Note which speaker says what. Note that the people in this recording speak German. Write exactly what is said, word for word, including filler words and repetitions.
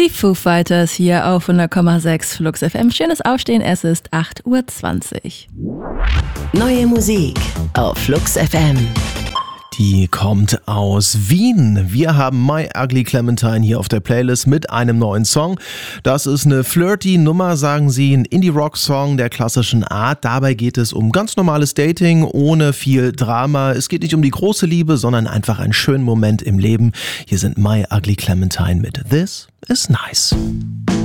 Speaker 1: Die Foo Fighters hier auf hundert Komma sechs Flux F M. Schönes Aufstehen, es ist acht Uhr zwanzig.
Speaker 2: Neue Musik auf Flux F M.
Speaker 3: Die kommt aus Wien. Wir haben My Ugly Clementine hier auf der Playlist mit einem neuen Song. Das ist eine flirty Nummer, sagen sie, ein Indie-Rock-Song der klassischen Art. Dabei geht es um ganz normales Dating, ohne viel Drama. Es geht nicht um die große Liebe, sondern einfach einen schönen Moment im Leben. Hier sind My Ugly Clementine mit This Is Nice.